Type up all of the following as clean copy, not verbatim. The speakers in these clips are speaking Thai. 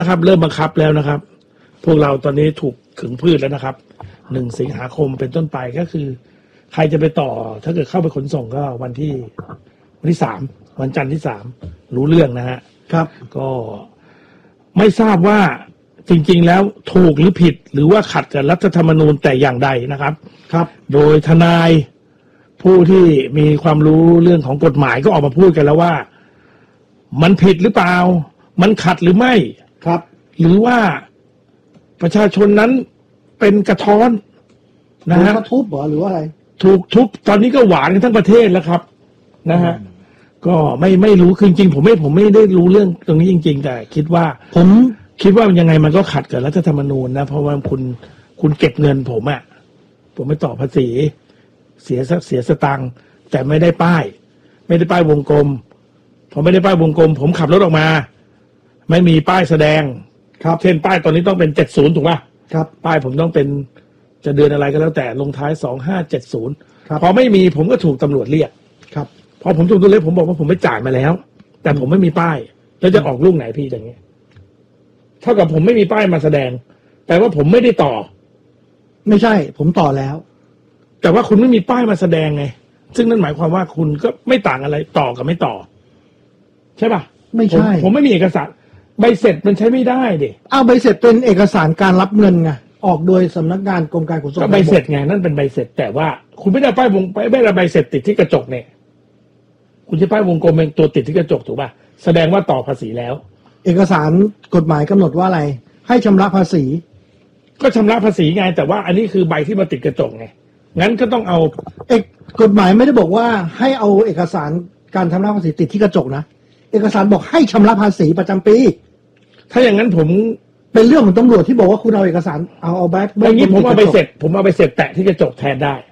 นะครับเริ่มบังคับแล้วนะครับพวกเราตอนนี้ถูกขึงพืชแล้วนะครับ1 สิงหาคมเป็นต้นไปก็คือใครจะไปต่อถ้าเกิดเข้าไปขนส่งก็วันที่3วันจันทร์ที่3รู้เรื่องนะฮะครับก็ไม่ทราบว่าจริงๆแล้วถูกหรือผิดหรือว่าขัดกับรัฐธรรมนูญแต่อย่างใดนะครับครับโดยทนายผู้ที่มีความรู้เรื่องของกฎหมายก็ออกมาพูดกันแล้วว่ามันผิดหรือเปล่ามันขัดหรือไม่ครับหรือว่าประชาชนนั้นเป็นกระท้อนนะฮะทุบหรือว่าอะไรถูกทุบตอนนี้ก็หวานกันทั้งประเทศแล้วครับนะฮะก็ไม่รู้คือจริงผมไม่ได้รู้เรื่องตรงนี้จริงๆแต่คิดว่ายังไงมันก็ขัดกับรัฐธรรมนูญนะเพราะว่าคุณเก็บเงินผมไม่ต่อภาษีเสียสตังค์แต่ไม่ได้ป้ายวงกลมพอไม่ได้ป้ายวงกลมผมขับรถออกมาไม่มีป้ายแสดงครับเช่นป้ายตอนนี้ต้องเป็น70ถูกป่ะครับป้ายผมต้องเป็นจะเดือนอะไรก็แล้วแต่ลงท้าย2570 ครับพอไม่มีผมก็ถูกตำรวจเรียกครับพอผมถูกตำรวจเรียกผมบอกว่าผมไม่จ่ายมาแล้วแต่ผมไม่มีป้ายแล้วจะออกลูกไหนพี่อย่างเงี้ยเท่ากับผมไม่มีป้ายมาแสดงแปลว่าผมไม่ได้ต่อไม่ใช่ผมต่อแล้วแต่ว่าคุณไม่มีป้ายมาแสดงไงซึ่งนั่นหมายความว่าคุณก็ไม่ต่างอะไรต่อกับไม่ต่อใช่ป่ะไม่ใช่ผมไม่มีเอกสารใบเสร็จมันใช้ไม่ได้ดิใบเสร็จเป็นเอกสารการรับเงินไงออกโดยสำนักงานกรมการขนส่งก็ใบเสร็จไงนั่นเป็นใบเสร็จแต่ว่าคุณไม่ได้ป้ายวงไม่ได้ใบเสร็จติดที่กระจกเนี่ยคุณจะป้ายวงกลมเป็นตัวติดที่กระจกถูกป่ะแสดงว่าต่อภาษีแล้วเอกสารกฎหมายกำหนดว่าอะไรให้ชำระภาษีก็ชำระภาษีไงแต่ว่าอันนี้คือใบที่มาติดกระจกไงงั้นก็ต้องเอากฎหมายไม่ได้บอกว่าให้เอาเอกสารการชำระภาษีติดที่กระจกนะเอกสารบอกให้ชำระภาษีประจำปีถ้าอย่างนั้นผมเป็นเรื่องของตำรวจที่บอกว่าคุณเอาเอกสารเอาแบ็คอย่างนี้ผมเอาไปเสร็จแตะที่กระจกแทนได้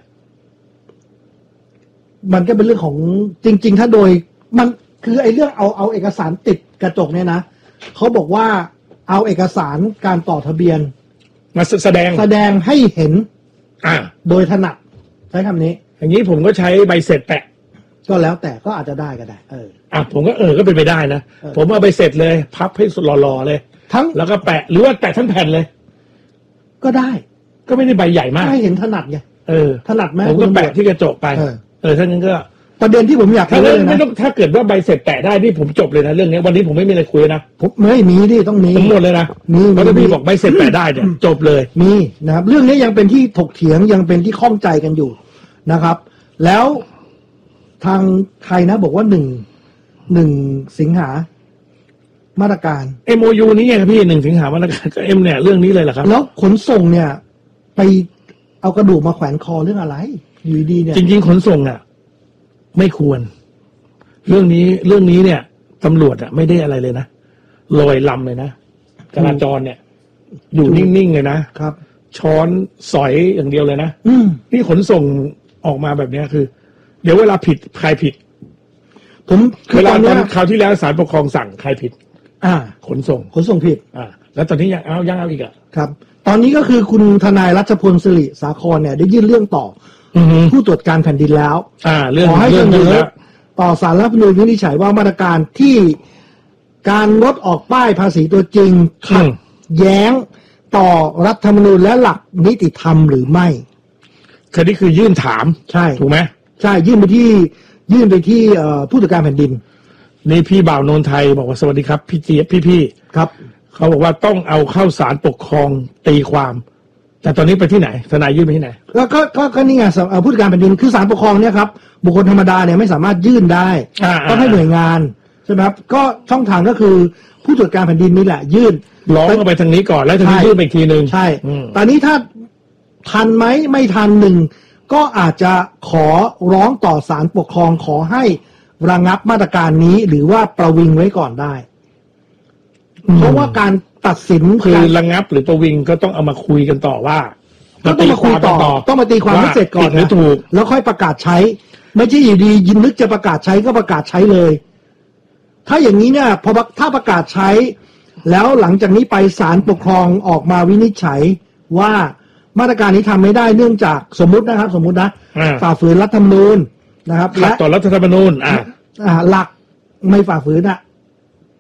มันก็เป็นเรื่องของจริงๆถ้าโดยมันคือไอ้เรื่องเอาเอกสารติดกระจกเนี่ยนะเขาบอกว่าเอาเอกสารการต่อทะเบียนมาแสดงให้เห็นโดยถนัดใช้คำนี้อย่างนี้ผมก็ใช้ใบเสร็จแตะก็แล้วแต่ก็อาจจะได้ก็ได้ผมก็ก็เป็นไปได้นะผมเอาใบเสร็จเลยพับให้หล่อๆเลยทั้งแล้วก็แปะหรือว่าแปะทั้งแผ่นเลยก็ได้ก็ไม่ได้ใบใหญ่มากให้เห็นถนัดไงถนัดไหมผมก็แปะที่กระจกไปถ้างั้นก็ประเด็นที่ผมอยากรู้เลยนะไม่ต้องถ้าเกิดว่าใบเสร็จแปะได้ที่ผมจบเลยนะเรื่องนี้วันนี้ผมไม่มีอะไรคุยนะผมไม่มีดิต้องมีทั้งหมดเลยนะเพราะถ้าพี่บอกใบเสร็จแปะได้เนี่ยจบเลยมีนะครับเรื่องนี้ยังเป็นที่ถกเถียงยังเป็นที่ข้องใจกันอยู่นะครับแล้วทางไทยนะบอกว่า1 สิงหามาตรการ MOU นี้ไงครับพี่1 สิงหามาตรการก็เนี่ยเรื่องนี้เลยเหรอครับแล้วขนส่งเนี่ยไปเอากระดูกมาแขวนคอเรื่องอะไรอยู่ดีเนี่ยจริงๆขนส่งไม่ควรเรื่องนี้เนี่ยตำรวจไม่ได้อะไรเลยนะลอยลำเลยนะจราจรเนี่ยอยู่นิ่งๆเลยนะครับช้อนสอยอย่างเดียวเลยนะนี่ขนส่งออกมาแบบนี้คือเดี๋ยวเวลาผิดใครผิดเวลาตอนคราวที่แล้วศาลปกครองสั่งใครผิดขนส่งผิดแล้วตอนนี้ยังเอาอีกครับตอนนี้ก็คือคุณทนายรัชพลศิริสาครเนี่ยได้ยื่นเรื่องต่อผู้ตรวจการแผ่นดินแล้วขอให้เสนอต่อศาลรัฐธรรมนูญวินิจฉัยว่ามาตรการที่การลดออกป้ายภาษีตัวจริงขัดแย้งต่อรัฐธรรมนูญและหลักนิติธรรมหรือไม่คือนี่คือยื่นถามใช่ถูกไหมใช่ยื่นไปที่ผู้ตรวจการแผ่นดินนี่พี่บ่าวนนไทยบอกว่าสวัสดีครับพี่เจี๊ยบพี่ครับเขาบอกว่าต้องเอาเข้าศาลปกครองตีความแต่ตอนนี้ไปที่ไหนทนายยื่นไปที่ไหนก็นี่ไงผู้ตรวจการแผ่นดินคือศาลปกครองเนี่ยครับบุคคลธรรมดาเนี่ยไม่สามารถยื่นได้ต้องให้หน่วยงานใช่ไหมครับก็ช่องทางก็คือผู้ตรวจการแผ่นดินนี่แหละยื่นร้องเข้าไปทางนี้ก่อนแล้วทางนี้ยื่นไปอีกทีนึงใช่ตอนนี้ถ้าทันไหมไม่ทันก็อาจจะขอร้องต่อศาลปกครองขอให้ระงับมาตรการนี้หรือว่าประวิงไว้ก่อนได้เพราะว่าการตัดสินคือระงับหรือประวิงก็ต้องเอามาคุยกันต่อว่าต้องมาคุยต่อต้องมาตีความให้เสร็จก่อนนะแล้วค่อยประกาศใช้ไม่ใช่อยู่ดียินนึกจะประกาศใช้ก็ประกาศใช้เลยถ้าอย่างนี้เนี่ยพอถ้าประกาศใช้แล้วหลังจากนี้ไปศาลปกครองออกมาวินิจฉัยว่ามาตรการนี้ทำไม่ได้เนื่องจากสมมุตินะฝ่าฝืนรัฐธรรมนูญนะครับและต่อรัฐธรรมนูญหลักไม่ฝ่าฝืน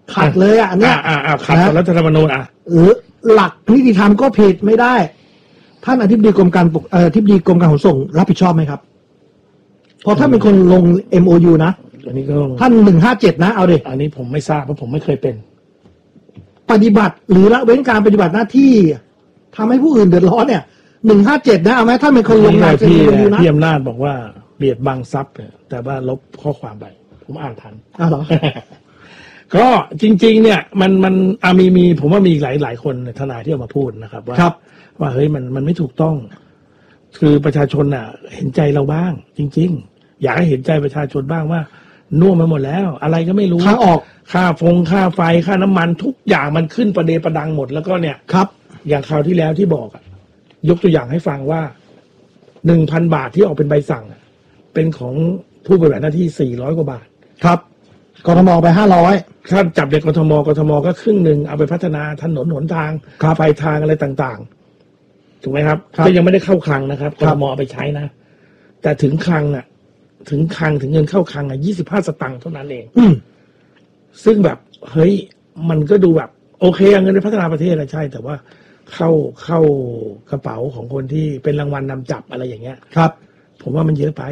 ขัดเลยอันเนี้ยขัดกับรัฐธรรมนูญหรือหลักนิติธรรมก็ผิดไม่ได้ท่านอธิบดีกรมการอธิบดีกรมการขนส่งรับผิดชอบไหมครับเพราะท่านเป็นคนลง MOU นะอันนี้ก็ท่าน157นะเอาดิอันนี้ผมไม่ทราบเพราะผมไม่เคยเป็นปฏิบัติหรือละเว้นการปฏิบัติหน้าที่ทำให้ผู้อื่นเดือดร้อนเนี่ย157นะเอาไหมท่านเป็นคนลงนามพี่อำนาจบอกว่าเบียดบังทรัพย์แต่ว่าลบข้อความไปผมอ่านทันเหรอก็จริงๆเนี่ยมันมีผมว่ามีหลายคนทนายที่ออกมาพูดนะครับว่าเฮ้ยมันไม่ถูกต้องคือประชาชนน่ะเห็นใจเราบ้างจริงๆอยากให้เห็นใจประชาชนบ้างว่าน่วมมาหมดแล้วอะไรก็ไม่รู้ค่าออกค่าค่าไฟค่าน้ำมันทุกอย่างมันขึ้นประเดประดังหมดแล้วก็เนี่ยครับอย่างคราวที่แล้วที่บอกยกตัวอย่างให้ฟังว่า 1,000 บาทที่ออกเป็นใบสั่งเป็นของผู้ปฏิบัติหน้าที่400กว่าบาทครับกทมไป500 ถ้าจับเด็กกทมก็ครึ่งหนึ่งเอาไปพัฒนาถนนหนทางไฟทางอะไรต่างๆถูกไหมครับก็ยังไม่ได้เข้าคลังนะครับกทมเอาไปใช้นะแต่ถึงคลังถึงเงินเข้าคลัง25 สตางค์เท่านั้นเองซึ่งแบบเฮ้ยมันก็ดูแบบโอเคเงินไปพัฒนาประเทศใช่แต่ว่าเข้ากระเป๋าของคนที่เป็นรางวัลนำจับอะไรอย่างเงี้ยครับผมว่ามันเยอะไป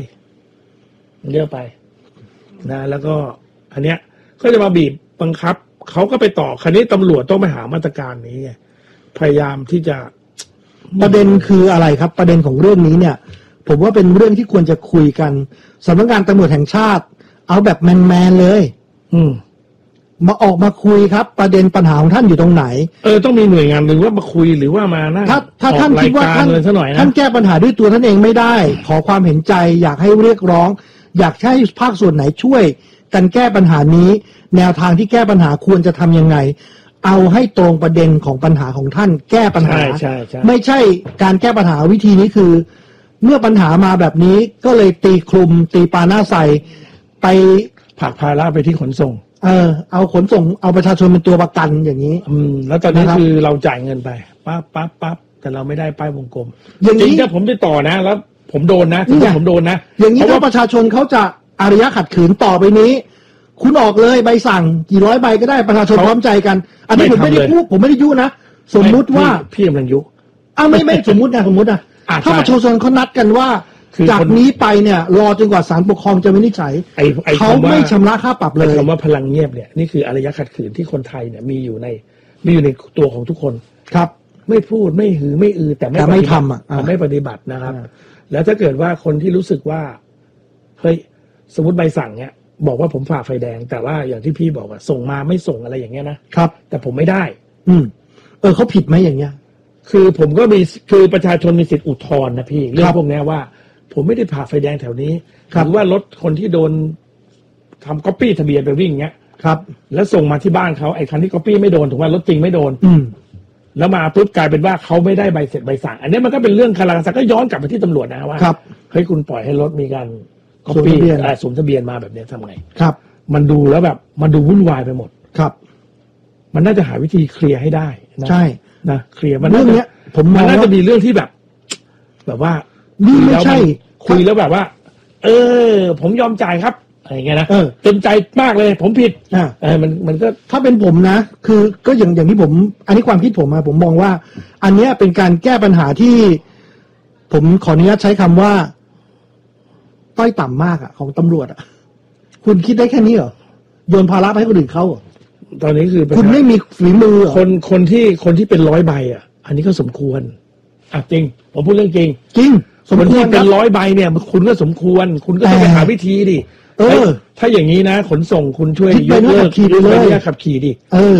นะแล้วก็อันเนี้ยก็จะมาบีบบังคับเขาก็ไปต่อคันนี้ตำรวจต้องไปหามาตรการนี้ไงพยายามที่จะประเด็นคืออะไรครับประเด็นของเรื่องนี้เนี่ยผมว่าเป็นเรื่องที่ควรจะคุยกันสำนักงานตำรวจแห่งชาติเอาแบบแมนเลยมาออกมาคุยครับประเด็นปัญหาของท่านอยู่ตรงไหนต้องมีหน่วยงานหรือว่ามาคุยหรือว่ามานั่งถ้าท่านคิดว่าท่านแก้ปัญหาด้วยตัวท่านเองไม่ได้ขอความเห็นใจอยากให้เรียกร้องอยากให้ภาคส่วนไหนช่วยกันแก้ปัญหานี้แนวทางที่แก้ปัญหาควรจะทำยังไงเอาให้ตรงประเด็นของปัญหาของท่านแก้ปัญหาไม่ใช่การแก้ปัญหาวิธีนี้คือเมื่อปัญหามาแบบนี้ก็เลยตีคลุมตีปาหน้าใส่ไปผลักภาระไปที่ขนส่งเอาขนส่งเอาประชาชนเป็นตัวประกันอย่างนี้แล้วตอนนี้คือเราจ่ายเงินไปปั๊บแต่เราไม่ได้ป้ายวงกลมอย่างนี้ถ้าผมไปต่อนะแล้วผมโดนนะผมโดนนะอย่างนี้ถ้าประชาชนเขาจะอารยะขัดขืนต่อไปนี้คุณออกเลยใบสั่งกี่ร้อยใบก็ได้ประชาชนพร้อมใจกันอันนี้ผมไม่ได้พูดผมไม่ได้ยุนะสมมุติว่าพี่กำลังยุไม่สมมุตินะถ้าประชาชนเขานัดกันว่าจากนี้ไปเนี่ยรอจนกว่าศาลปกครองจะวินิจฉัยเขาไม่ชำระค่าปรับเลยคำว่าพลังเงียบเนี่ยนี่คืออารยะขัดขืนที่คนไทยเนี่ยมีอยู่ในตัวของทุกคนครับไม่พูดไม่หือไม่อือแต่ไม่ทำไม่ปฏิบัตินะครับแล้วถ้าเกิดว่าคนที่รู้สึกว่าเฮ้ยสมมติใบสั่งเนี่ยบอกว่าผมฝ่าไฟแดงแต่ว่าอย่างที่พี่บอกว่าส่งมาไม่ส่งอะไรอย่างเงี้ยนะครับแต่ผมไม่ได้เขาผิดไหมอย่างเงี้ยคือผมก็มีคือประชาชนมีสิทธิอุทธรณ์นะพี่เรื่องพวกนี้ว่าผมไม่ได้ผ่าไฟแดงแถวนี้หรือว่ารถคนที่โดนทำก๊อปปี้ทะเบียนไปวิ่งเงี้ยครับแล้วส่งมาที่บ้านเขาไอ้คันที่ก๊อปปี้ไม่โดนถูกไหมรถจริงไม่โดนแล้วมาปุ๊บกลายเป็นว่าเขาไม่ได้ใบเสร็จใบสั่งอันนี้มันก็เป็นเรื่องคาราคาซังก็ย้อนกลับไปที่ตำรวจนะว่าเฮ้ยคุณปล่อยให้รถมีการก๊อปปี้สวมทะเบียนมาแบบนี้ทำไงครับมันดูแล้วแบบมันดูวุ่นวายไปหมดครับมันน่าจะหาวิธีเคลียร์ให้ได้ใช่นะเคลียร์เรื่องนี้มันน่าจะมีเรื่องที่แบบว่านี่ไม่ใช่คุยแล้วแบบว่าผมยอมจ่ายครับอะไรเงี้ยนะเต็มใจมากเลยผมผิดมันก็ถ้าเป็นผมนะคือก็อย่างที่ผมอันนี้ความคิดผมมองว่าอันนี้เป็นการแก้ปัญหาที่ผมขออนุญาตใช้คำว่าต้อยต่ำมากของตำรวจคุณคิดได้แค่นี้เหรอโยนภาระไปให้คนอื่นเขาตอนนี้คือคุณไม่มีฝีมือคนที่เป็น100 ใบอันนี้ก็สมควรจริงผมพูดเรื่องจริงคนที่เป็น100 ใบเนี่ยคุณก็สมควรคุณก็ต้องไปหาวิธีดิถ้าอย่างนี้นะขนส่งคุณช่วยยกเลิกใบอนุญาตขับขี่ดิ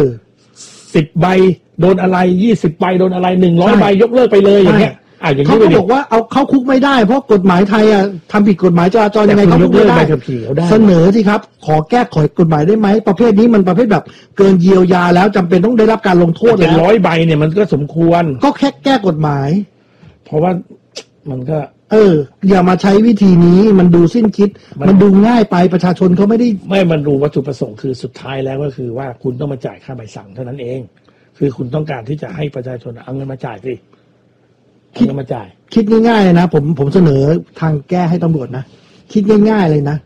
10 ใบโดนอะไร20 ใบโดนอะไร100 ใบยกเลิกไปเลยอย่างเงี้ยเขาก็บอกว่าเอาเข้าคุกไม่ได้เพราะกฎหมายไทยทำผิดกฎหมายจราจรยังไงเขาไม่ได้เสนอสิครับขอแก้ไขกฎหมายได้ไหมประเภทนี้มันประเภทแบบเกินเยียวยาแล้วจำเป็นต้องได้รับการลงโทษแล้ว100 ใบเนี่ยมันก็สมควรก็แค่แก้กฎหมายเพราะว่ามันก็อย่ามาใช้วิธีนี้มันดูสิ้นคิดมันดูง่ายไปประชาชนเขาไม่ได้มันดูวัตถุประสงค์คือสุดท้ายแล้วก็คือว่าคุณต้องมาจ่ายค่าใบสั่งเท่านั้นเองคือคุณต้องการที่จะให้ประชาชนเอาเงินมาจ่ายสิคิดมาจ่ายคิดง่ายๆนะผมเสนอทางแก้ให้ตำรวจนะคิดง่ายๆเลยนะ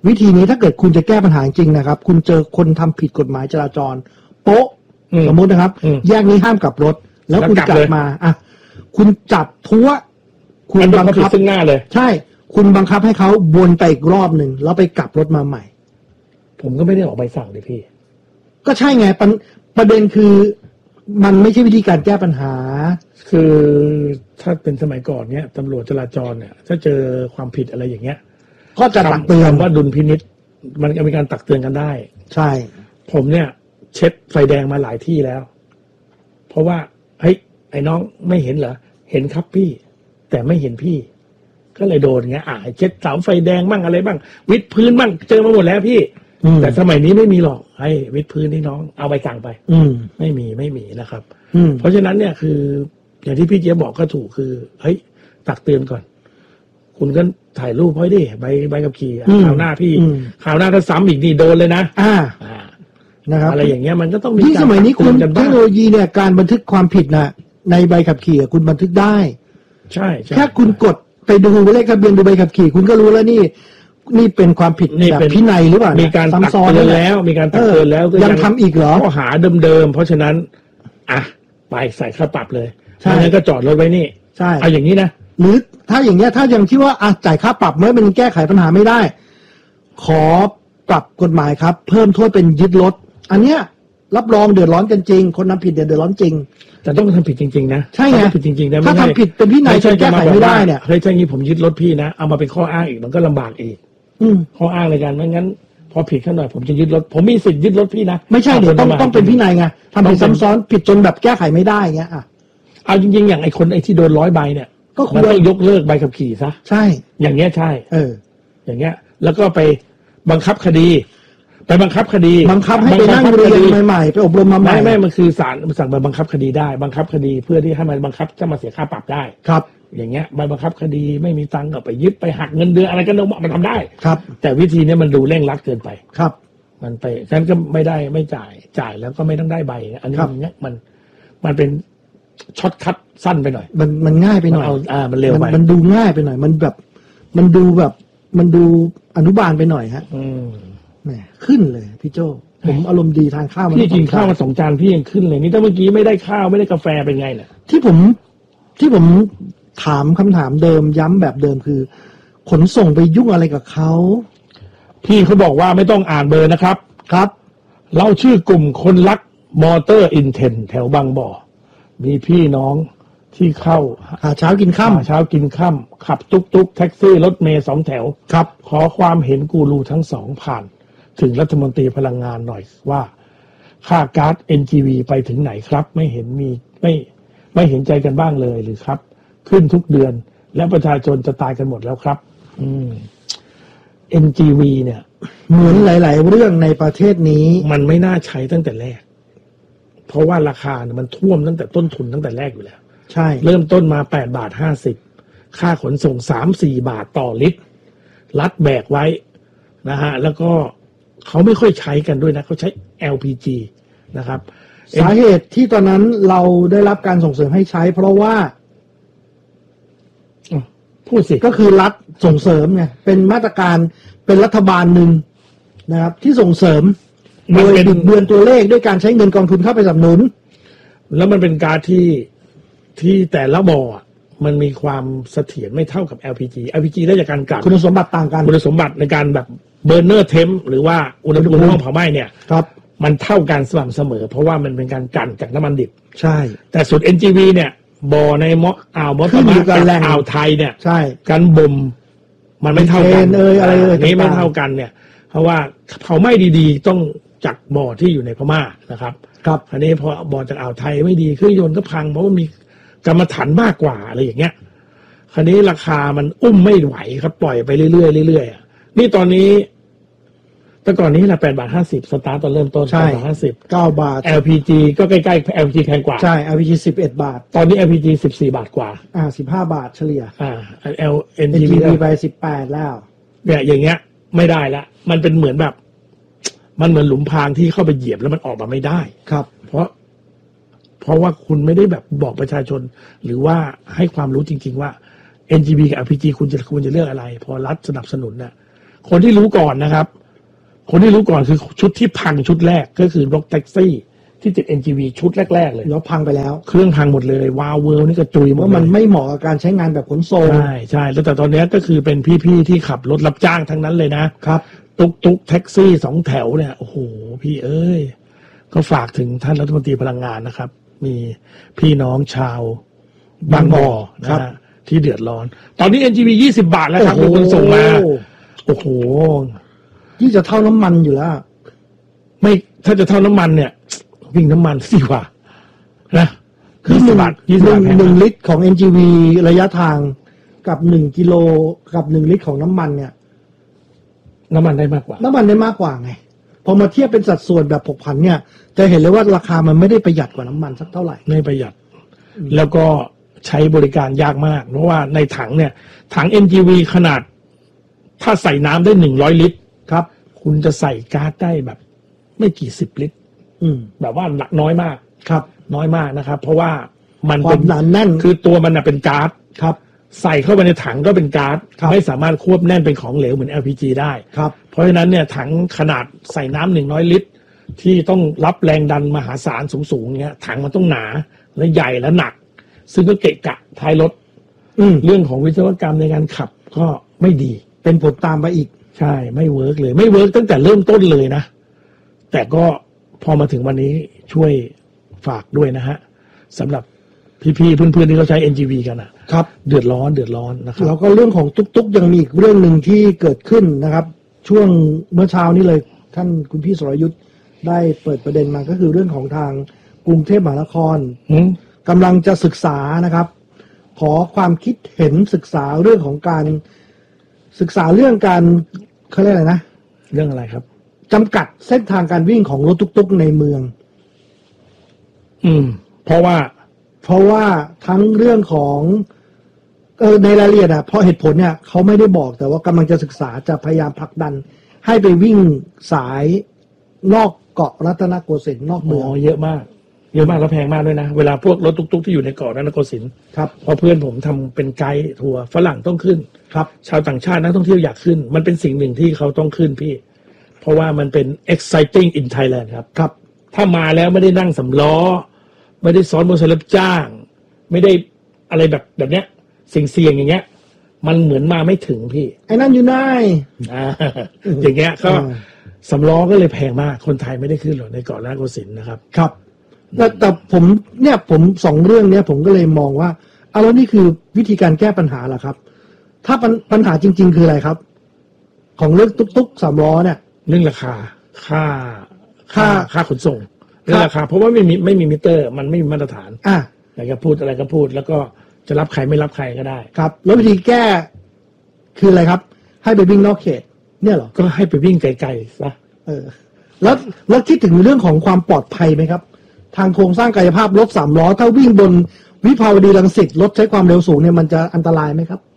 วิธีนี้ถ้าเกิดคุณจะแก้ปัญหาจริงนะครับคุณเจอคนทำผิดกฎหมายจราจรโป๊ะสมมุตินะครับแยกนี้ห้ามกลับรถแล้วคุณกลับมาอ่ะคุณจับทั่วคุณบังคับซึ่งหน้าเลยใช่คุณบังคับให้เขาวนไปอีกรอบหนึ่งแล้วไปกลับรถมาใหม่ผมก็ไม่ได้ออกใบสั่งเลยพี่ก็ใช่ไงประเด็นคือมันไม่ใช่วิธีการแก้ปัญหาคือถ้าเป็นสมัยก่อนเนี้ยตำรวจจราจรเนี่ยถ้าเจอความผิดอะไรอย่างเงี้ยก็จะตักเตือนว่าดุลพินิจมันจะมีการตักเตือนกันได้ใช่ผมเนี่ยเช็ดไฟแดงมาหลายที่แล้วเพราะว่าเฮ้ยไอ้น้องไม่เห็นเหรอเห็นครับพี่แต่ไม่เห็นพี่ก็เลยโดนเงี้ยเช็ดเสาไฟแดงบ้างอะไรบ้างวิดพื้นบ้างเจอมาหมดแล้วพี่แต่สมัยนี้ไม่มีหรอกให้วิดพื้นนี่น้องเอาไปสั่งไปไม่มีนะครับเพราะฉะนั้นเนี่ยคืออย่างที่พี่เจี๊ยบบอกก็ถูกคือเฮ้ยตักเตือนก่อนคุณก็ถ่ายรูปไว้ดิใบขับขี่คราวหน้าพี่คราวหน้าถ้าซ้ำอีกนี่โดนเลยนะนะครับอะไรอย่างเงี้ยมันก็ต้องมีที่สมัยนี้คุณเทคโนโลยีเนี่ยการบันทึกความผิดนะในใบขับขี่คุณบันทึกได้ใช่แค่คุณกดไปดูเลขทะเบียนดูใบขับขี่คุณก็รู้แล้วนี่เป็นความผิดแบบพินัยหรือเปล่ามีการตักเตือนแล้วมีการตักเตือนแล้วยังทำอีกเหรอข้อหาเดิมๆเพราะฉะนั้นไปใส่ค่าปรับเลยไม่งั้นก็จอดรถไว้นี่ใช่เอาอย่างนี้นะหรือถ้าอย่างเงี้ยถ้ายังที่ว่าจ่ายค่าปรับเมื่อมันแก้ไขปัญหาไม่ได้ขอปรับกฎหมายครับเพิ่มโทษเป็นยึดรถอันเนี้ยรับรองเดือดร้อนกันจริงคนทำผิดเดือดร้อนจริงแต่ต้องทำผิดจริงๆนะใช่ไงผิดจริงๆนะถ้าทำผิดเป็นพินัยแก้ไขไม่ได้เนี่ยเฮ้ยถ้างี้ผมยึดรถพี่นะเอามาเป็นข้ออ้างอีกมันก็ลำบากอีกข้ออ้างในการไม่งั้นพอผิดขึ้นหน่อยผมจะยึดรถผมมีสิทธิ์ยึดรถพี่นะไม่ใช่เดี๋ยวต้องเป็นพินัยไงทำผิดซ้ำซ้อนผิดจนแบบแก้ไขไม่ได้เงี้ยเอาจริงๆอย่างไอ้คนที่โดน100 ใบเนี่ยก็ควรต้องยกเลิกใบขับขี่ซะใช่อย่างเงี้ยใช่อย่างเงี้ยแล้วก็ไปบังคับคดีไปบังคับคดีบังคับให้ไปนั่งเรียนใหม่ๆไปอบรมมาใหม่ไม่มันคือศาลสั่งไปบังคับคดีได้บังคับคดีเพื่อที่ให้มันบังคับจะมาเสียค่าปรับได้ครับอย่างเงี้ยใบบังคับคดีไม่มีตังค์ก็ไปยึดไปหักเงินเดือนอะไรก็มันทำได้ครับแต่วิธีนี้มันดูเร่งรัดเกินไปครับมันไปฉะนั้นก็ไม่ได้ไม่จ่ายแล้วก็ไม่ต้องได้ใบอันนี้เนี้ยมันเป็นช็อตคัทสั้นไปหน่อยมันง่ายไปหน่อยมันเร็วไปมันดูง่ายไปหน่อยมันแบบมันดูอนุบาลไปหน่อยฮะแหมขึ้นเลยพี่โจผมอารมณ์ดีทานข้าวพี่กินข้าวมา2 จานพี่ยังขึ้นเลยนี่ถ้าเมื่อกี้ไม่ได้ข้าวไม่ได้กาแฟเป็นไงเนี่ยที่ผมถามคำถามเดิมย้ำแบบเดิมคือขนส่งไปยุ่งอะไรกับเขาพี่เขาบอกว่าไม่ต้องอ่านเบอร์นะครับครับเราชื่อกลุ่มคนรักมอเตอร์อินเทนแถวบางบ่อมีพี่น้องที่เข้าหาเช้ากินค่ำขับตุ๊กแท็กซี่รถเมล์2 แถวครับขอความเห็นกูรูทั้ง2ผ่านถึงรัฐมนตรีพลังงานหน่อยว่าค่าก๊าซ NGV ไปถึงไหนครับไม่เห็นมีไม่เห็นใจกันบ้างเลยหรือครับขึ้นทุกเดือนและประชาชนจะตายกันหมดแล้วครับNGV เนี่ยเหมือนหลายๆเรื่องในประเทศนี้มันไม่น่าใช้ตั้งแต่แรกเพราะว่าราคามันท่วมตั้งแต่ต้นทุนตั้งแต่แรกอยู่แล้วใช่เริ่มต้นมา8.50 ค่าขนส่ง 3-4 บาทต่อลิตรรัฐแบกไว้นะฮะแล้วก็เขาไม่ค่อยใช้กันด้วยนะเขาใช้ LPG นะครับสาเหตุที่ตอนนั้นเราได้รับการส่งเสริมให้ใช้เพราะว่าพูดสิก็คือรัฐส่งเสริมไงเป็นมาตรการเป็นรัฐบาลหนึ่งนะครับที่ส่งเสริมโดยบิดเบือนตัวเลขด้วยการใช้เงินกองทุนเข้าไปสนับสนุนแล้วมันเป็นการที่แต่ละบ่อมันมีความเสถียรไม่เท่ากับ LPG ได้จากการกัดคุณสมบัติต่างกันคุณสมบัติในการแบบเบอร์เนอร์เทมหรือว่าอุณหภูมิห้องเผาไหม้เนี่ยครับมันเท่ากันสม่ำเสมอเพราะว่ามันเป็นการกันจากน้ำมันดิบใช่แต่ส่วน NGV เนี่ยบ่อในอ่าวมอตมากับอ่าวไทยเนี่ยใช่การบ่มมันไม่เท่ากันอะไรนี้ไม่เท่ากันเนี่ยเพราะว่าเผาไหม้ดีๆต้องจากบ่อที่อยู่ในพม่านะครับครับอันนี้พอบ่อจากอ่าวไทยไม่ดีเครื่องยนต์ก็พังเพราะว่ามีกรรมฐานมากกว่าอะไรอย่างเงี้ยคราวนี้ราคามันอุ้มไม่ไหวครับปล่อยไปเรื่อยๆเรื่อยๆนี่ตอนนี้แต่ก่อนนี้ละ8.50 สตาร์ตตอนเริ่มต้น 8.50 9 บาท LPG ก็ใกล้ๆ LPG แพงกว่าใช่ LPG 11 บาทตอนนี้ LPG 14 บาทกว่า 15 บาทเฉลี่ย NGV ไป18แล้วเนี่ยอย่างเงี้ยไม่ได้ละมันเป็นเหมือนแบบมันเหมือนหลุมพรางที่เข้าไปเหยียบแล้วมันออกมาไม่ได้ครับเพราะว่าคุณไม่ได้แบบบอกประชาชนหรือว่าให้ความรู้จริงๆว่า NGV กับ LPG คุณจะเลือกอะไรพอรัฐสนับสนุนน่ะคนที่รู้ก่อนนะครับ คนที่รู้ก่อนคือชุดที่พังชุดแรกก็คือรถแท็กซี่ที่ติด NGV ชุดแรกๆเลยแล้วพังไปแล้วเครื่องพังหมดเลยวาวเวิลด์นี่กระจุยหมดว่ามันไม่เหมาะกับการใช้งานแบบขนส่งใช่แล้วแต่ตอนนี้ก็คือเป็นพี่ๆที่ขับรถรับจ้างทั้งนั้นเลยนะครับตุ๊กแท็กซี่2 แถวเนี่ยโอ้โหพี่เอ้ยก็ฝากถึงท่านรัฐมนตรีพลังงานนะครับมีพี่น้องชาวบางบ่อนะฮะที่เดือดร้อนตอนนี้ NGV 20 บาทแล้วครับมีคนส่งมาโอ้โหที่จะเท่าน้ำมันอยู่แล้วไม่ถ้าจะเท่าน้ำมันเนี่ยวิ่งน้ำมันสิว่านะคือ1 ลิตรของ NGV ระยะทางกับ1 กิโลกับ1 ลิตรของน้ำมันเนี่ยน้ำมันได้มากกว่าไงพอมาเทียบเป็นสัดส่วนแบบผกผันเนี่ยจะเห็นเลยว่าราคามันไม่ได้ประหยัดกว่าน้ำมันสักเท่าไหร่ไม่ประหยัดแล้วก็ใช้บริการยากมากเพราะว่าในถังเนี่ยถัง NGV ขนาดถ้าใส่น้ำได้100 ลิตรครับคุณจะใส่ก๊าซได้แบบไม่กี่10 ลิตรแบบว่าหนักน้อยมากครับน้อยมากนะครับเพราะว่ามันเป็นหนาแน่นคือตัวมันเป็นก๊าซครับใส่เข้าไปในถังก็เป็นก๊าซไม่สามารถควบแน่นเป็นของเหลวเหมือน LPG ได้ครับเพราะฉะนั้นเนี่ยถังขนาดใส่น้ำ100 ลิตรที่ต้องรับแรงดันมหาศาลสูงๆเงี้ยถังมันต้องหนาและใหญ่และหนักซึ่งก็เกะกะท้ายรถเรื่องของวิศวกรรมในการขับก็ไม่ดีเป็นผลตามไปอีกใช่ไม่เวิร์กเลยไม่เวิร์กตั้งแต่เริ่มต้นเลยนะแต่ก็พอมาถึงวันนี้ช่วยฝากด้วยนะฮะสำหรับพี่ๆเพื่อนๆที่เขาใช้ NGV กันครับเดือดร้อนนะครับแล้วก็เรื่องของตุ๊กๆยังมีอีกเรื่องหนึ่งที่เกิดขึ้นนะครับช่วงเมื่อเช้านี้เลยท่านคุณพี่สรยุทธ์ได้เปิดประเด็นมาก็คือเรื่องของทางกรุงเทพมหานครกำลังจะศึกษานะครับขอความคิดเห็นศึกษาเรื่องของการศึกษาเรื่องการเขาเรียกอะไรนะเรื่องอะไรครับจำกัดเส้นทางการวิ่งของรถตุ๊กๆในเมืองเพราะว่าทั้งเรื่องของในรายละเอียดเพราะเหตุผลเนี่ยเขาไม่ได้บอกแต่ว่ากำลังจะศึกษาจะพยายามผลักดันให้ไปวิ่งสายนอกเกาะรัตนโกสินทร์นอกเมืองเยอะมากแล้วแพงมากด้วยนะเวลาพวกรถตุ๊กๆที่อยู่ในเกาะรัตนโกสินทร์ครับเพราะเพื่อนผมทำเป็นไกด์ทัวร์ฝรั่งต้องขึ้นครับชาวต่างชาตินักท่องเที่ยวอยากขึ้นมันเป็นสิ่งหนึ่งที่เขาต้องขึ้นพี่เพราะว่ามันเป็น exciting in Thailand ครับถ้ามาแล้วไม่ได้นั่งสำล้อไม่ได้ซ้อนมอเตอร์ไซค์รับจ้างไม่ได้อะไรแบบเนี้ยเสี่ยงอย่างเงี้ยมันเหมือนมาไม่ถึงพี่ไอ้นั่นอยู่ไหนอย่างเงี้ยก็สำล้อก็เลยแพงมากคนไทยไม่ได้ขึ้นหรอกในเกาะรัตนโกสินทร์นะครับครับแต่ผม2 เรื่องเนี้ยผมก็เลยมองว่าแล้วนี่คือวิธีการแก้ปัญหาเหรอครับถ้าปัญหาจริงๆคืออะไรครับของเรื่องตุ๊กๆ3 ล้อเนี่ยเรื่องราคาค่าขนส่งเรื่องราคาเพราะว่าไม่มีมิเตอร์มันไม่มีมาตรฐานอะไรก็พูดแล้วก็จะรับใครไม่รับใครก็ได้ครับแล้ววิธีแก้คืออะไรครับให้ไปวิ่งนอกเขตเนี่ยหรอก็ให้ไปวิ่งไกลๆซะแล้วคิดถึงเรื่องของความปลอดภัยไหมครับทางโครงสร้างกายภาพรถ3 ล้อถ้าวิ่งบนวิภาวดีรังสิตรถใช้ความเร็วสูงเนี่ยมันจะอันตรายไหมครับ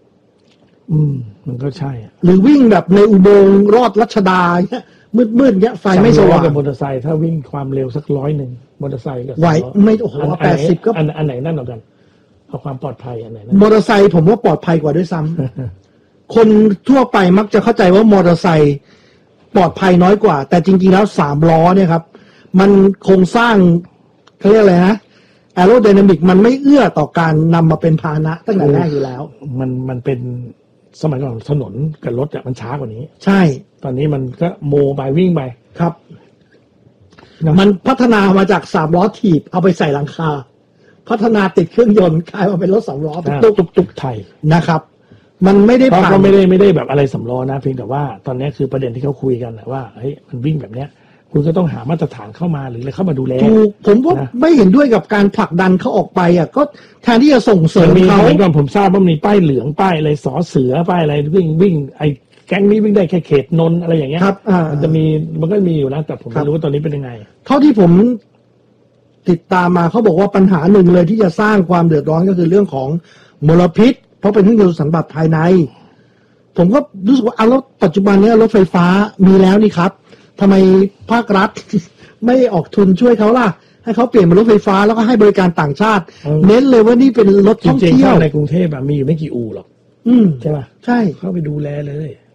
มันก็ใช่หรือวิ่งแบบในอุโมงค์รอดรัชดาเนี่ยมืดๆเนี่ยไฟไม่สว่างกับมอเตอร์ไซค์ถ้าวิ่งความเร็วสัก100มอเตอร์ไซค์ก็ไหวไม่โอ้โห80ก็อันไหนนั่นเหรอกันเอาความปลอดภัยอันไหนมอเตอร์ไซค์ผมว่าปลอดภัยกว่าด้วยซ้ำคนทั่วไปมักจะเข้าใจว่ามอเตอร์ไซค์ปลอดภัยน้อยกว่าแต่จริงๆแล้ว3 ล้อเนี่ยครับมันโครงสร้างเขาเรียกอะไรนะแอโรไดนามิกมันไม่เอื้อต่อการนำมาเป็นพาหนะตั้งแต่แรกอยู่แล้วมันเป็นสมัยก่อนถนนกับรถมันช้ากว่านี้ใช่ตอนนี้มันก็โมไปวิ่งไปครับมันพัฒนามาจาก3 ล้อถีบเอาไปใส่หลังคาพัฒนาติดเครื่องยนต์กลายมาเป็นรถ3 ล้อตุ๊กไทยนะครับมันไม่ได้ผ่านก็ไม่ได้แบบอะไรสำล้อนะเพียงแต่ว่าตอนนี้คือประเด็นที่เขาคุยกันว่าเฮ้ยมันวิ่งแบบเนี้ยคุณก็ต้องหามาตรฐานเข้ามาหรืออะไรเข้ามาดูแลถูกผมว่าไม่เห็นด้วยกับการผลักดันเขาออกไปก็แทนที่จะส่งเสริมเขาก่อนผมทราบว่ามีป้ายเหลืองป้ายอะไรสอเสือป้ายอะไรวิ่งไอ้แก๊งนี้วิ่งได้แค่เขตนนท์อะไรอย่างเงี้ยครับมันก็มีอยู่นะแต่ผมไม่รู้ว่าตอนนี้เป็นยังไงเท่าที่ผมติดตามมาเขาบอกว่าปัญหาหนึ่งเลยที่จะสร้างความเดือดร้อนก็คือเรื่องของมลพิษเพราะเป็นเครื่องยนต์สันดาปภายในผมก็รู้สึกว่าแล้วปัจจุบันนี้รถไฟฟ้ามีแล้วนี่ครับทำไมภาครัฐไม่ออกทุนช่วยเขาล่ะให้เขาเปลี่ยนเป็นรถไฟฟ้าแล้วก็ให้บริการต่างชาติเน้นเลยว่านี่เป็นรถท่องเที่ยวในกรุงเทพมีอยู่ไม่กี่อู่หรอกใช่ป่ะใช่เข้าไปดูแลเลย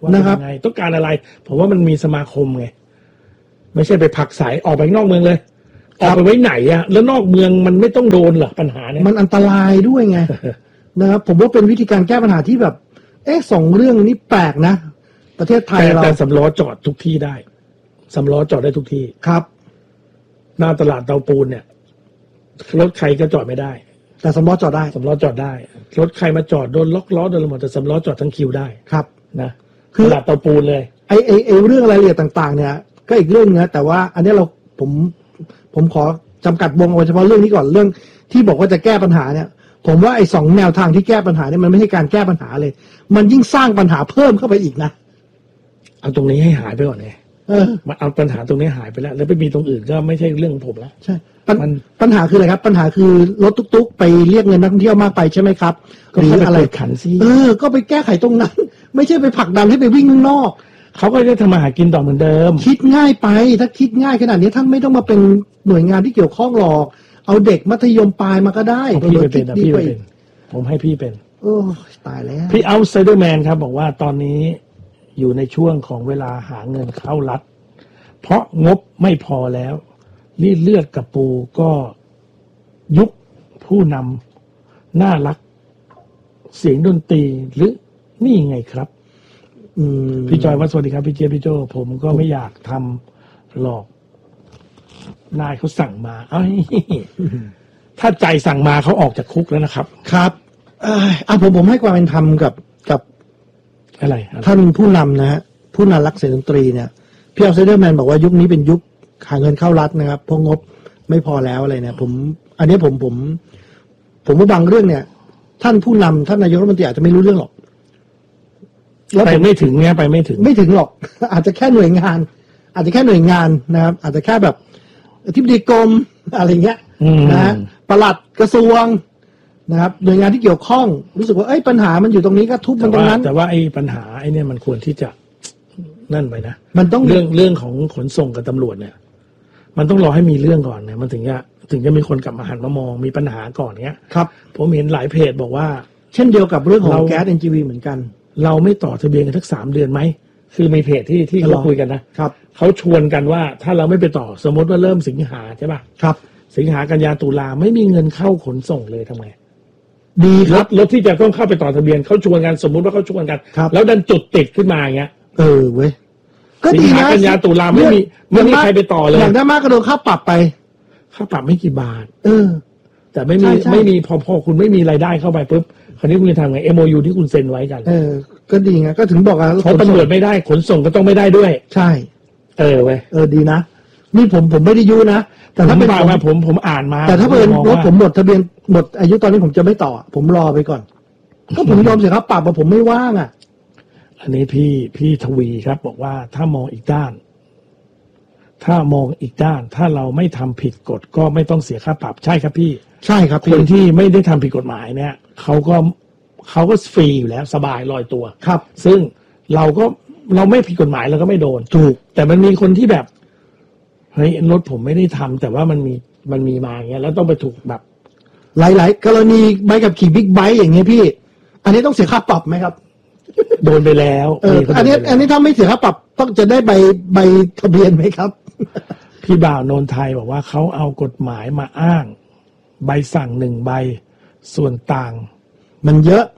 ว่าเป็นยังไงต้องการอะไรผมว่ามันมีสมาคมไงไม่ใช่ไปผลักสายออกไปนอกเมืองเลยออกไปไว้ไหนอะแล้วนอกเมืองมันไม่ต้องโดนเหรอปัญหาเนี่ยมันอันตรายด้วยไง นะครับผมว่าเป็นวิธีการแก้ปัญหาที่แบบสองเรื่องนี้แปลกนะประเทศไทยเราแต่สำล้อจอดทุกที่ได้สำล้อจอดได้ทุกที่ครับหน้าตลาดเตาปูนเนี่ยรถใครก็จอดไม่ได้แต่สำล้อจอดได้สำล้อจอดได้รถใครมาจอดโดนล็อกล้อโดนอะไรหมดแต่สำล้อจอดทั้งคิวได้ครับนะคือตลาดเตาปูนเลยไอเรื่องรายละเอียดต่างๆเนี่ยก็อีกเรื่องนะแต่ว่าอันนี้ผมขอจำกัดวงเอาเฉพาะเรื่องนี้ก่อนเรื่องที่บอกว่าจะแก้ปัญหาเนี่ยผมว่าไอ้สองแนวทางที่แก้ปัญหาเนี่ยมันไม่ใช่การแก้ปัญหาเลยมันยิ่งสร้างปัญหาเพิ่มเข้าไปอีกนะเอาตรงนี้ให้หายไปก่อนเลยมาเอาปัญหาตรงนี้หายไปแล้วแล้วไปมีตรงอื่นก็ไม่ใช่เรื่องของผมแล้วใช่ปัญหาคืออะไรครับปัญหาคือรถตุ๊กๆไปเรียกเงินนักท่องเที่ยวมากไปใช่ไหมครับหรืออะไรขันซิก็ไปแก้ไขตรงนั้นไม่ใช่ไปผลักดันให้ไปวิ่งข้างนอกเขาก็จะทำมาหากินต่อเหมือนเดิมคิดง่ายไปถ้าคิดง่ายขนาดนี้ท่านไม่ต้องมาเป็นหน่วยงานที่เกี่ยวข้องหรอกเอาเด็กมัธยมปลายมาก็ได้พี่ไปเป็นพี่เป็นผมให้พี่เป็นโอ้ตายแล้วพี่เอาไซเดอร์แมนครับบอกว่าตอนนี้อยู่ในช่วงของเวลาหาเงินเข้ารัฐเพราะงบไม่พอแล้วนี่เลือดกับปูก็ยุคผู้นำน่ารักเสียงดนตรีหรือนี่ไงครับพี่จอยว่าสวัสดีครับพี่เจี๊ยบพี่โจผมก็ไม่อยากทำหลอกนายเขาสั่งมาถ้าใจสั่งมาเขาออกจากคุกแล้วนะครับครับผมให้ความเป็นธรรมกับอะไรท่านผู้นำนะฮะผู้นำรักเสียงดนตรีเนี่ยพี่อัลไซเดอร์แมนบอกว่ายุคนี้เป็นยุคหาเงินเข้ารัฐนะครับเพราะงบไม่พอแล้วอะไรเนี่ยอันนี้ผมว่าบางเรื่องเนี่ยท่านผู้นำท่านนายกรัฐมนตรีอาจจะไม่รู้เรื่องหรอกแล้วไปไม่ถึงเนี่ยไปไม่ถึงหรอกอาจจะแค่หน่วยงานนะครับอาจจะแค่แบบอธิบดีกรมอะไรเงี้ยนะปลัดกระทรวงนะครับหน่วยงานที่เกี่ยวข้องรู้สึกว่าปัญหามันอยู่ตรงนี้ก็ทุบมันตรงนั้นแต่ว่าไอ้ปัญหาไอ้เนี่ยมันควรที่จะนั่นไปนะมันต้องเรื่องของขนส่งกับตำรวจเนี่ยมันต้องรอให้มีเรื่องก่อนเนี่ยมันถึงจะมีคนกลับมาหันมามองมีปัญหาก่อนเนี้ยครับผมเห็นหลายเพจบอกว่าเช่นเดียวกับเรื่องของแก๊ส NGV เหมือนกันเราไม่ต่อทะเบียนกันทั้ง3 เดือนไหมคือมีเพจที่เขาคุยกันนะครับเขาชวนกันว่าถ้าเราไม่ไปต่อสมมติว่าเริ่มสิงหาใช่ป่ะครับสิงหากันยาตุลาไม่มีเงินเข้าขนส่งเลยทำไงดีครับรถที่จะต้องเข้าไปต่อทะเบียนเขาชวนกันสมมุติว่าเขาชวนกันแล้วดันจุดติดขึ้นมาอย่างเงี้ยเว้ยก็ดีนะกันยาตุลาไม่มีใครไปต่อเลยอย่างได้มากก็โดนค่าปรับไปค่าปรับไม่กี่บาทแต่ไม่มีพอคุณไม่มีรายได้เข้าไปปุ๊บคราวนี้คุณจะทำไง MOU ที่คุณเซ็นไว้กันก็ดีไงก็ถึงบอกว่าเพราะตำรวจไม่ได้ขนส่งก็ต้องไม่ได้ด้วยใช่เว้ยดีนะนี่ผมไม่ได้ยุนะแต่ถ้าเป็นผมอ่านมาแต่ถ้าเป็นรถผมหมดทะเบียนหมดอายุตอนนี้ผมจะไม่ต่อผมรอไปก่อนก็ผมยอมเสียค่าปรับผมไม่ว่างอันนี้พี่ทวีครับบอกว่าถ้ามองอีกด้านถ้าเราไม่ทำผิดกฎก็ไม่ต้องเสียค่าปรับใช่ครับพี่ใช่ครับคนที่ไม่ได้ทำผิดกฎหมายเนี่ยเขาก็ฟรีอยู่แล้วสบายลอยตัวครับซึ่งเราไม่ผิดกฎหมายเราก็ไม่โดนถูกแต่มันมีคนที่แบบเฮ้ยรถผมไม่ได้ทำแต่ว่ามันมีมาอย่างเงี้ยแล้วต้องไปถูกแบบหลายๆกรณีใบขับขี่บิ๊กไบค์อย่างเงี้ยพี่อันนี้ต้องเสียค่าปรับไหมครับโดนไปแล้วอันนี้ถ้าไม่เสียค่าปรับต้องจะได้ใบทะเบียนไหมครับพี่บ่าวโนนไทยบอกว่าเขาเอากฎหมายมาอ้างใบสั่ง1 ใบส่วนต่างมันเยอะ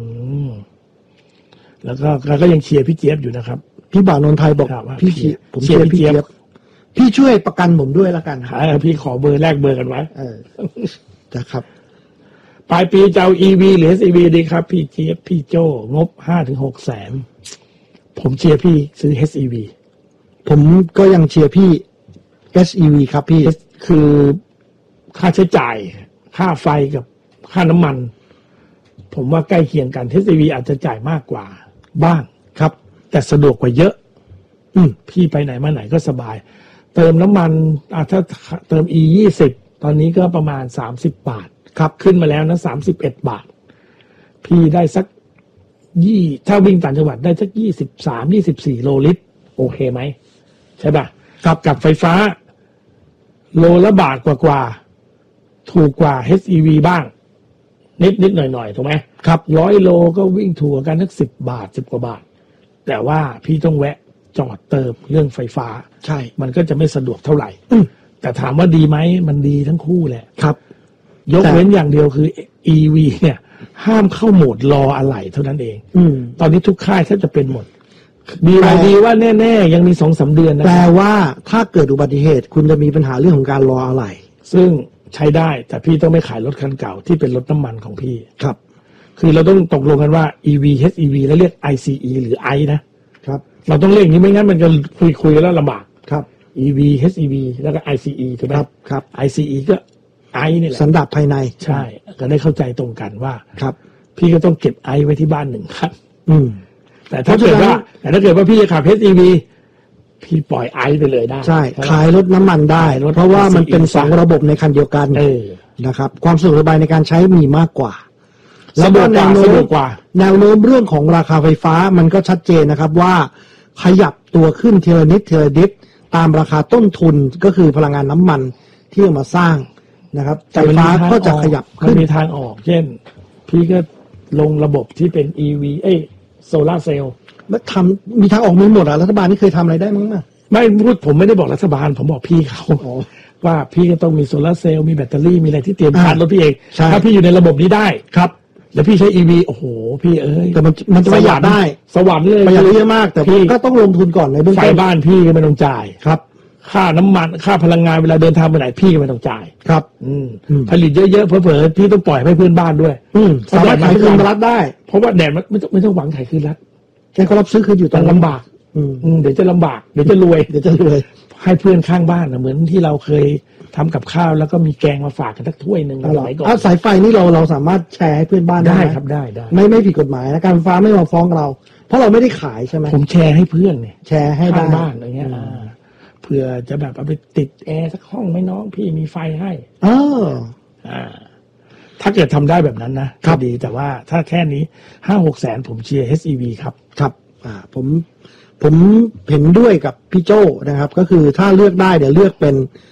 แล้วก็ยังเชียร์พี่เจี๊ยบอยู่นะครับพี่บ่าวโนนไทยบอกพี่ผมเชียร์พี่เจี๊ยบพี่ช่วยประกันผมด้วยละกันพี่ขอเบอร์แลกเบอร์กันไว้นะครับปลายปีจะเอา EV หรือ SEV ดีครับพี่เจี๊ยบพี่โจ้งบ 5-6 แสนผมเชียร์พี่ซื้อ SEV ผมก็ยังเชียร์พี่ SEV ครับพี่คือค่าใช้จ่ายค่าไฟกับค่าน้ำมันผมว่าใกล้เคียงกัน SEV อาจจะจ่ายมากกว่าบ้างครับแต่สะดวกกว่าเยอะพี่ไปไหนมาไหนก็สบายเติมน้ำมันถ้าเติม E20 ตอนนี้ก็ประมาณ30 บาทครับขึ้นมาแล้วนะ31 บาทพี่ได้สักถ้าวิ่งต่างจังหวัดได้สัก23-24 โลลิตรโอเคไหมใช่ป่ะครับกับไฟฟ้าโลละบาทกว่าถูกกว่า HEV บ้างนิดหน่อยถูกไหมครับ 100 โลก็วิ่งถูกกันสัก10 บาท10 กว่าบาทแต่ว่าพี่ต้องแวะจอดเติมเรื่องไฟฟ้าใช่มันก็จะไม่สะดวกเท่าไหร่แต่ถามว่าดีไหมมันดีทั้งคู่แหละครับยกเว้นอย่างเดียวคือ EV เนี่ย ห้ามเข้าโหมดรออะไหล่เท่านั้นเอง ตอนนี้ทุกค่ายแทบจะเป็นหมดดีว่าแน่ๆยังมี 2-3 เดือนนะแปลว่าถ้าเกิดอุบัติเหตุคุณจะมีปัญหาเรื่องของการรออะไหล่ซึ่งใช้ได้แต่พี่ต้องไม่ขายรถคันเก่าที่เป็นรถน้ำมันของพี่ครับคือเราต้องตกลงกันว่า EV HEV แล้วเรียก ICE หรือ I นะครับ เราต้องเรียกอย่างนี้ไม่งั้นมันจะคุยแล้วลำบากครับ EV HEV แล้วก็ ICE ถูกไหมครับ ICE ก็ I นี่แหละสันดาปภายในใช่ก็ได้เข้าใจตรงกันว่าครับพี่ก็ต้องเก็บ I ไว้ที่บ้านหนึ่งครับ แต่ถ้าเพราะฉะเกิดนั้นว่าพี่จะขับ HEV พี่ปล่อย I ไปเลยได้ใช่ขายรถน้ำมันได้ขายรถเพราะว่ามันเป็น ICE สองระบบในคันเดียวกัน นะครับ ความสะดวกสบายในการใช้มีมากกว่า แล้วก็แนวโน้มแนวโน้มเรื่องของราคาไฟฟ้ามันก็ชัดเจนนะครับว่าขยับตัวขึ้นเทเลนิดตามราคาต้นทุนก็คือพลังงานน้ำมันที่เอามาสร้างนะครับไฟฟ้าก็จะขยับขึ้นมีทางออกเช่นพี่ก็ลงระบบที่เป็น EV โซลาร์เซลล์แล้วมีทางออกมีหมดรัฐบาลนี่เคยทำอะไรได้มั้งมั้ยไม่พูดผมไม่ได้บอกรัฐบาลผมบอกพี่เขาว่าพี่ก็ต้องมีโซลาร์เซลล์มีแบตเตอรี่มีอะไรที่เตรียมชาร์จรถพี่เองถ้าพี่อยู่ในระบบนี้ได้ครับแล้วพี่ใช้ EV โอ้โหพี่แต่มันจะประหยัดได้สวรรค์เลยประหยัดเยอะมากแต่พี่ก็ต้องลงทุนก่อนในเบื้องต้นไฟบ้านพี่ก็ไม่ต้องจ่ายครับค่าน้ำมันค่าพลังงานเวลาเดินทางไปไหนพี่ก็ไม่ต้องจ่ายครับผลิตเยอะๆเผลอๆพี่ต้องปล่อยให้เพื่อนบ้านด้วยสามารถขายคืนรัฐได้เพราะว่าแดดไม่ต้องหวังขายคืนรัฐแต่เขารับซื้อคืนอยู่ตอนลำบากเดี๋ยวจะลำบากเดี๋ยวจะรวยให้เพื่อนข้างบ้านเหมือนที่เราเคยทำกับข้าวแล้วก็มีแกงมาฝากกันสักถ้วยหนึ่งสมัยก่อนสายไฟนี่เราสามารถแชร์ให้เพื่อนบ้านได้ครับได้ไม่ผิดกฎหมายนะการไฟฟ้าไม่มาฟ้องเราเพราะเราไม่ได้ขายใช่ไหมผมแชร์ให้เพื่อนเนี่ยแชร์ให้บ้านอะไรเงี้ยเผื่อจะแบบเอาไปติดแอร์สักห้องไหมน้องพี่มีไฟให้ถ้าเกิดทำได้แบบนั้นนะก็ดีแต่ว่าถ้าแค่นี้5-6 แสนผมเชียร์ HEV ครับผมเห็นด้วยกับพี่โจ้นะครับก็คือถ้าเลือกได้เดี๋ยวเลือกเป็น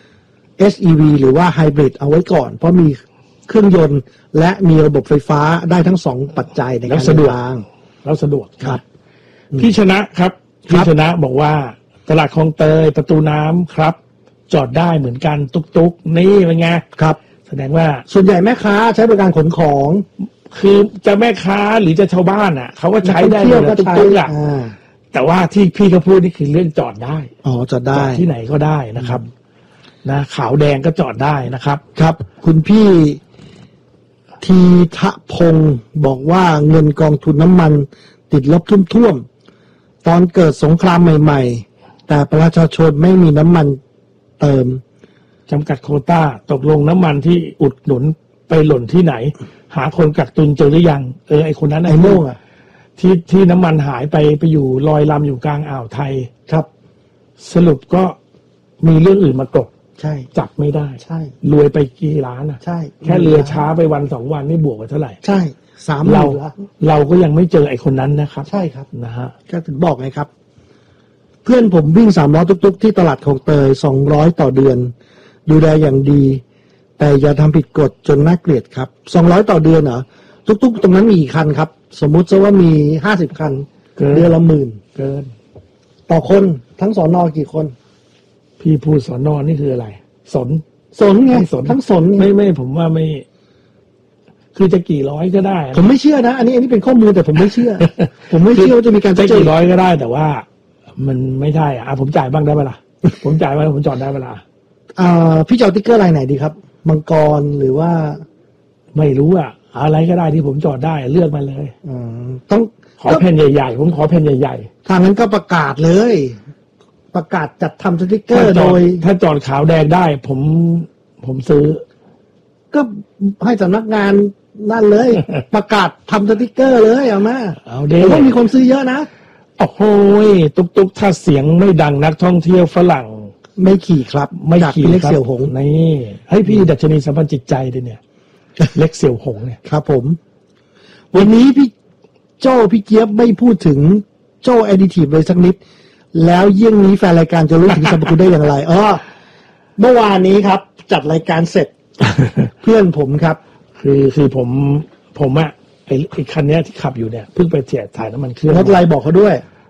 SEV หรือว่าไฮบริดเอาไว้ก่อนเพราะมีเครื่องยนต์และมีระบบไฟฟ้าได้ทั้งสองปัจจัยในการเดินทางแล้วสะดวกครับพี่ชนะครับพี่ชนะบอกว่าตลาดคลองเตยประตูน้ำครับจอดได้เหมือนกันตุกนี่เป็นไงครับแสดงว่าส่วนใหญ่แม่ค้าใช้บริการขนของคือจะแม่ค้าหรือจะชาวบ้านอ่ะเขาก็ใช้ได้เลยตุกอ่ะแต่ว่าที่พี่เขาพูดนี่คือเรื่องจอดได้จอดได้ที่ไหนก็ได้นะครับนะขาวแดงก็จอดได้นะครับครับคุณพี่ทีทะพงศ์บอกว่าเงินกองทุนน้ำมันติดลบท่วมตอนเกิดสงครามใหม่ๆแต่ประชาชนไม่มีน้ำมันเติมจำกัดโควต้าตกลงน้ำมันที่อุดหนุนไปหล่นที่ไหนหาคนกักตุนเจอหรือยังไอคนนั้นไอโม่งที่น้ำมันหายไปอยู่ลอยลำอยู่กลางอ่าวไทยครับสรุปก็มีเรื่องอื่นมากบใช่จับไม่ได้ใช่รวยไปกี่ล้านอ่ะใช่แค่เรือช้าไป1-2 วันนี่บวกไปเท่าไหร่ใช่เราก็ยังไม่เจอไอ้คนนั้นนะครับใช่ครับนะฮะก็ถึงบอกไงครับเพื่อนผมวิ่ง3 ล้อตุ๊กๆที่ตลาดคลองเตย200ต่อเดือนดูแลอย่างดีแต่อย่าทำผิดกฎจนน่าเกลียดครับ200ต่อเดือนเหรอตุ๊กๆตรงนั้นมีกี่คันครับสมมุติซะว่ามี50 คันเดือนละ10,000 เกินต่อคนทั้งสน.กี่คนพี่พูดสน.นี่คืออะไรสนไงทั้งสนไม่ผมว่าไม่คือจะกี่ร้อยก็ได้ผมไม่เชื่อนะอันนี้เป็นข้อมูลแต่ผมไม่เชื่อ ผมไม่เชื่อว่าจะมีการจะกี่ร้อยก็ได้แต่ว่ามันไม่ได้ผมจ่ายบ้างได้เปล่าผมจ่ายบ้างผมจอดได้เปล่าพี่จะเอาติ๊กเกอร์ลายไหนดีครับมังกรหรือว่าไม่รู้อะไรก็ได้ที่ผมจอดได้เลือกมาเลยต้องขอแผ่นใหญ่ๆผมขอแผ่นใหญ่ๆทางนั้นก็ประกาศเลยประกาศจัดทำสติ๊กเกอร์โดยถ้าจอดขาวแดงได้ผมซื้อก็ให้สำนักงานนั่นเลยประกาศทำสติ๊กเกอร์เลยเอามาเดี๋ยวต้องมีคนซื้อเยอะนะโอ้โหตุกถ้าเสียงไม่ดังนักท่องเที่ยวฝรั่งไม่ขี่ครับไม่ขี่เล็กเสี่ยวหงนี่ให้พี่ดัชนีสัมพันธ์จิตใจด้วยเนี่ยเล็กเสี่ยวหงเนี่ยครับผมวันนี้พี่โจ้พี่เจี๊ยบไม่พูดถึงโจ้แอดดิทีฟเลยสักนิดแล้วเยี่ยงนี้แฟนรายการจะรู้ถึงสรรพคุณได้อย่างไรเมื่อวานนี้ครับจัดรายการเสร็จ เพื่อนผมครับคือผมไอ้คันนี้ที่ขับอยู่เนี่ยเพิ่งไปถ่ายน้ำมันเครื่องรถไลบอกเขาด้วย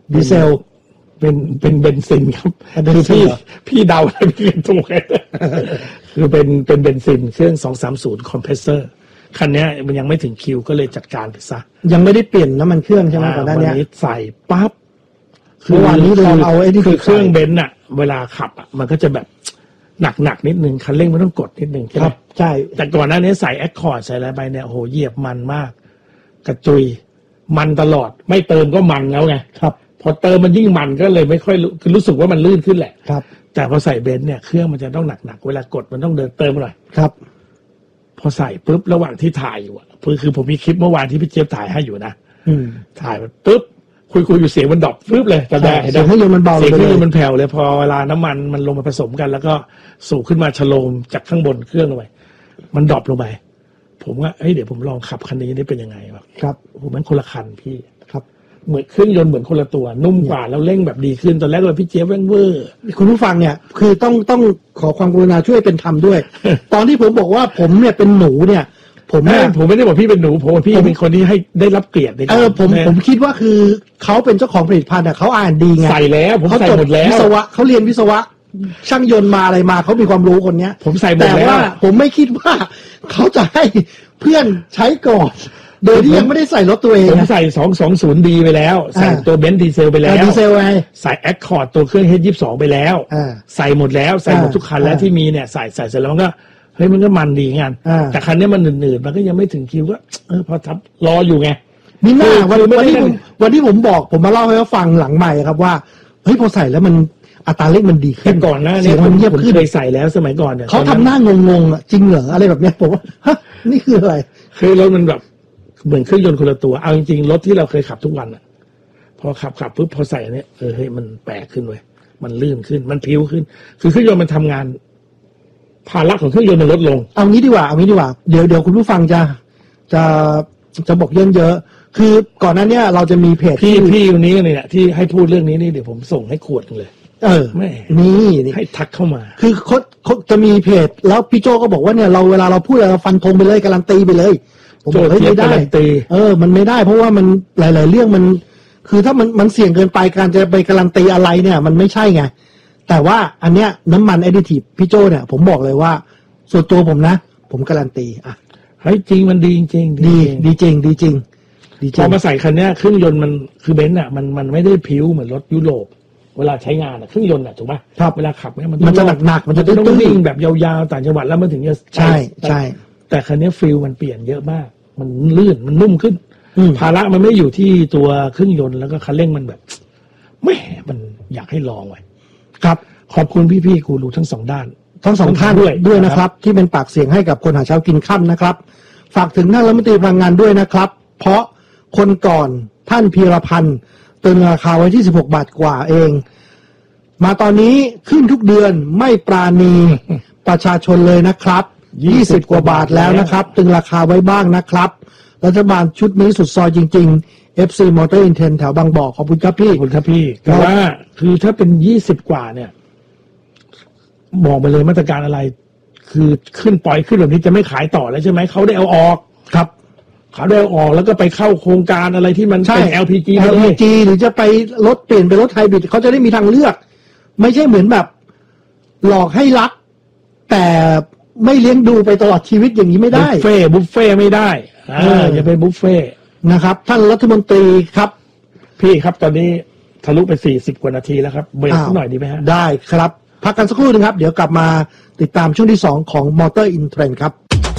ดีเซลเป็นเบนซินครับคือพี่เดาให้พี่ถูกคือเป็นเบนซินเครื่อง230คอมเพรสเซอร์คันนี้มันยังไม่ถึงคิวก็เลยจัดการไปซะยังไม่ได้เปลี่ยนน้ำมันเครื่องใช่ไหมก่อนหน้านี้ใส่ปั๊บเมื่อวานนี้เราเอาไอ้ที่คือเครื่องเบนซ์อ่ะเวลาขับอ่ะมันก็จะแบบหนักนิดนึงคันเร่งมันต้องกดนิดนึงครับใช่แต่ก่อนหน้านี้ใส่แอคคอร์ดใส่อะไรไปเนี่ยโอ้โหเหยียบมันมากกระจุยมันตลอดไม่เติมก็มันแล้วไงครับพอเติมมันยิ่งมันก็เลยไม่ค่อยคือรู้สึกว่ามันลื่นขึ้นแหละครับแต่พอใส่เบนซ์เนี่ยเครื่องมันจะต้องหนักเวลากดมันต้องเดินเติมหน่อยครับพอใส่ปุ๊บระหว่างที่ถ่ายอยู่คือผมมีคลิปเมื่อวานที่พี่เจี๊ยบถ่ายให้อยู่นะถ่ายปุ๊บคุยอยู่เสียงมันดรอปปุ๊บเลยแต่เสียงเครื่องยนต์มันเบาเสียงเครื่องยนต์มันแผ่วเลยพอเวลาน้ำมันลงมาผสมกันแล้วก็สูบขึ้นมาชโลมจากข้างบนเครื่องลงไปมันดรอปลงไปผมว่าเดี๋ยวผมลองขับคันนี้ได้เป็นยังไงวะครับโอ้โหมันคนละคันพี่ครับเหมือนเครื่องยนต์เหมือนคนละตัวนุ่มกว่าแล้วเร่งแบบดีขึ้นตอนแรกเลยพี่เจี๊ยบเวอร์คุณผู้ฟังเนี่ยคือต้องขอความกรุณาช่วยเป็นธรรมด้วย ตอนที่ผมบอกว่าผมเนี่ยเป็นหนูเนี่ยผมไม่ได้บอกพี่เป็นหนูผมพี่เป็นคนที่ให้ได้รับเกียรติผมคิดว่าคือเขาเป็นเจ้าของผลิตภัณฑ์เขาอ่านดีไงใส่แล้วผมใส่หมดแล้ววิศวะเขาเรียนวิศวะช่างยนต์มาอะไรมาเขามีความรู้คนเนี้ยผมใส่หมดแล้วแต่ว่าผมไม่คิดว่าเขาจะให้เพื่อนใช้ก่อนโดยที่ยังไม่ได้ใส่รถตัวเองผมใส่ 220D ไปแล้วใส่ตัวเบนซ์ดีเซลไปแล้วดีเซลไงใส่แอคคอร์ดตัวเครื่อง H22 ไปแล้วใส่หมดแล้วใส่หมดทุกคันแล้วที่มีเนี่ยใส่เสร็จแล้วมันก็เฮ้ยมันก็มันดีงานแต่คันนี้มันหนืดๆมันก็ยังไม่ถึงคิวก็พอทับรออยู่ไงนี่หน้าวันที่ผมบอกผมมาเล่าให้เขาฟังหลังใหม่ครับว่าเฮ้ยพอใส่แล้วมันอัตราเร่งมันดีขึ้นก่อนหน้านี้มันเงียบขึ้นเคยใส่แล้วสมัยก่อนเนี่ยเขาทำหน้างงๆจริงเหรออะไรแบบเนี้ยผมว่าฮะนี่คืออะไรคือรถมันแบบเหมือนเครื่องยนต์คนละตัวเอาจริงๆรถที่เราเคยขับทุกวันอ่ะพอขับปุ๊บพอใส่อันนี้เฮ้ยมันแปลกขึ้นเว้ยมันลื่นขึ้นมันพิ้วขึ้นคือเครื่องยนต์มันทำงานภาระของเครื่องยนต์มันลดลงเอางี้ดีกว่าเดี๋ยวคุณผู้ฟังจะบอกเยอะคือก่อนหน้านี้เราจะมีเพจพี่คนนี้เนี่ยที่ให้พูดเรื่องนี้นี่เดี๋ยวผมส่งให้ขวดเลยแม่นี่ให้ทักเข้ามาคือเขาจะมีเพจแล้วพี่โจก็บอกว่าเนี่ยเวลาเราพูดเราฟันธงไปเลยการันตีไปเลยผมบอกไม่ได้มันไม่ได้เพราะว่ามันหลายๆเรื่องมันคือถ้ามันเสี่ยงเกินไปการจะไปการันตีอะไรเนี่ยมันไม่ใช่ไงแต่ว่าอันเนี้ยน้ำมันแอดดิทีฟพี่โจเนี่ยผมบอกเลยว่าส่วนตัวผมนะผมการันตีเฮ้ยจริงมันดีจริงดีจริงพอมาใส่คันนี้เครื่องยนต์มันคือเบนซ์มันไม่ได้พิ้วเหมือนรถยุโรปเวลาใช้งานเครื่องยนต์ถูกไหมครับเวลาขับเนี่ยมันจะหนักมันจะต้องวิ่งแบบยาวๆต่างจังหวัดแล้วมันถึงจะใช่แต่คันนี้ฟิลมันเปลี่ยนเยอะมากมันลื่นมันนุ่มขึ้นภาระมันไม่อยู่ที่ตัวเครื่องยนต์แล้วก็คันเร่งมันแบบไม่มันอยากให้ลองไว้ครับขอบคุณพี่ๆกูรู้ทั้งสองด้านทั้งสองท่านด้วยนะครับที่เป็นปากเสียงให้กับคนหาเช้ากินค่ำนะครับฝากถึงท่านรัฐมนตรีพลังงานด้วยนะครับเพราะคนก่อนท่านพีรพันธ์ตึงราคาไว้ที่16 บาทกว่าเองมาตอนนี้ขึ้นทุกเดือนไม่ปราณีประชาชนเลยนะครับ20 กว่าบาทแล้วนะครับตึงราคาไว้บ้างนะครับรัฐบาลชุดนี้สุดซอยจริงๆ FC Motor Intent แถวบางบ่อขอบคุณครับพี่ขอบคุณครับพี่แต่ว่าคือถ้าเป็น20 กว่าเนี่ยบอกไปเลยมาตรการอะไรคือขึ้นปล่อยขึ้นแบบนี้จะไม่ขายต่อแล้วใช่ไหมเขาได้เอาออกครับเขาได้เอาออกแล้วก็ไปเข้าโครงการอะไรที่มันเป็น LPG หรือจะไปรถเปลี่ยนเป็นรถไฮบริดเขาจะได้มีทางเลือกไม่ใช่เหมือนแบบหลอกให้รักแต่ไม่เลี้ยงดูไปตลอดชีวิตอย่างนี้ไม่ได้บุฟเฟ่ไม่ได้อย่าไปบุฟเฟ่นะครับท่านรัฐมนตรีครับพี่ครับตอนนี้ทะลุไป40 กว่านาทีแล้วครับเบรกสักหน่อยดีไหมฮะได้ครับพักกันสักครู่นึงครับเดี๋ยวกลับมาติดตามช่วงที่2ของ Motor in Trend ครับ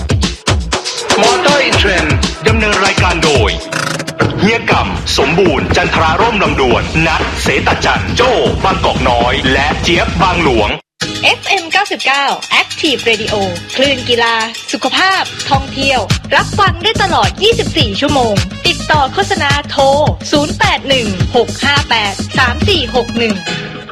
Motor in Trend ดำเนินรายการโดยเฮียกำสมบูรณ์จันทราร่มลำดวนนัทเสตจันโจ้บางกอกน้อยและเจี๊ยบบางหลวง FM 99 Active Radio คลื่นกีฬาสุขภาพท่องเที่ยวรับฟังได้ตลอด24 ชั่วโมงติดต่อโฆษณาโทร 0816583461